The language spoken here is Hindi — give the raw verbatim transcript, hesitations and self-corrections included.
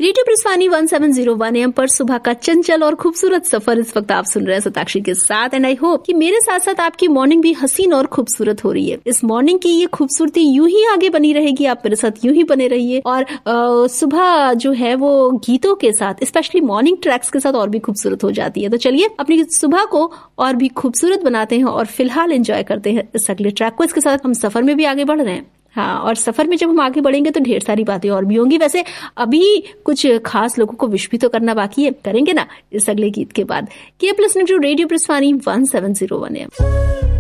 Radio प्रस्वानी one seven zero one M पर सुबह का चंचल और खूबसूरत सफर इस वक्त आप सुन रहे हैं सताक्षी के साथ। एंड आई होप कि मेरे साथ साथ आपकी मॉर्निंग भी हसीन और खूबसूरत हो रही है। इस मॉर्निंग की ये खूबसूरती यूं ही आगे बनी रहेगी, आप मेरे साथ यूं ही बने रहिए। और आ, सुबह जो है वो गीतों के साथ, स्पेशली मॉर्निंग ट्रैक्स के साथ और भी खूबसूरत हो जाती है। तो चलिए अपनी सुबह को और भी खूबसूरत बनाते हैं और फिलहाल एंजॉय करते हैं इस अगले ट्रैक को। इसके साथ हम सफर में भी आगे बढ़ रहे हैं। हाँ, और सफर में जब हम आगे बढ़ेंगे तो ढेर सारी बातें और भी होंगी। वैसे अभी कुछ खास लोगों को विश भी तो करना बाकी है, करेंगे ना इस अगले गीत के बाद। Keep listening to radio प्रस्वानी one seven zero one M.